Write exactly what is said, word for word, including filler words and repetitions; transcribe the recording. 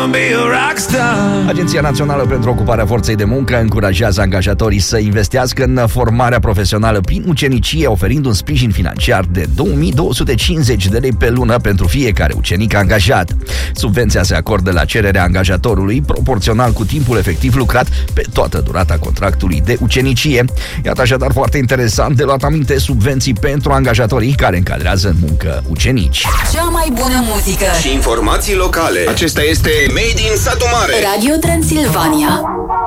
be a rock star. Agenția Națională pentru Ocuparea Forței de Muncă încurajează angajatorii să investească în formarea profesională prin ucenicie, oferind un sprijin financiar de două mii două sute cincizeci de lei pe lună pentru fiecare ucenic angajat. Subvenția se acordă la cererea angajatorului, proporțional cu timpul efectiv lucrat pe toată durata contractului de ucenicie. Iată așadar foarte interesant de luat aminte subvenții pentru angajatorii care încadrează în muncă ucenici. Cea mai bună muzică și informații locale. Acesta este Made in Satu Mare, Radio Transilvania.